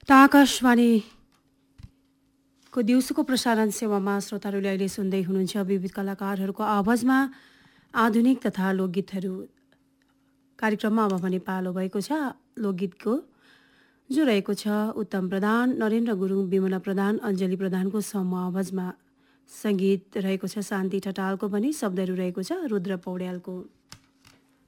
त आकाशवाणीको दिउँसोको प्रसारण सेवामा श्रोताहरूले अहिले सुन्दै हुनुहुन्छ विविध कलाकारहरूको आवाजमा आधुनिक तथा लोकगीतहरू। कार्यक्रममा अब भने पालो भएको छ लोकगीतको, जो रहेको छ उत्तम प्रधान, नरेन्द्र गुरुङ, विमला प्रधान, अञ्जली प्रधानको समूह आवाजमा। सङ्गीत रहेको छ शान्ति ठटालको, पनि शब्दहरू रहेको छ रुद्र पौड्यालको।